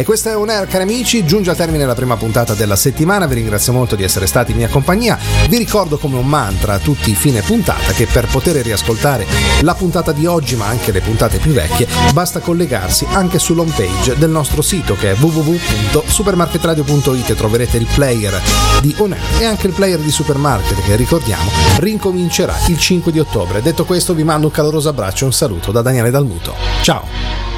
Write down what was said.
questa è On Air, cari amici, giunge al termine la prima puntata della settimana. Vi ringrazio molto di essere stati in mia compagnia. Vi ricordo come un mantra a tutti i fine puntata che per poter riascoltare la puntata di oggi, ma anche le puntate più vecchie, basta collegarsi anche sull'home page del nostro sito, che è www.supermarketradio.it, e troverete il player di On Air e anche il player di Supermarket, che ricordiamo rincomincerà il 5 di ottobre. Detto questo, vi mando un caloroso abbraccio e un saluto da Daniele Dalmuto. Ciao!